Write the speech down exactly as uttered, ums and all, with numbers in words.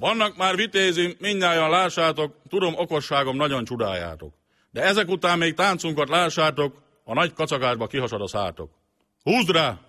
Vannak már vitézim, mindnyájan lássátok, tudom okosságom nagyon csodáljátok. De ezek után még táncunkat lássátok, a nagy kacagásba kihasad a szátok. Húzd rá!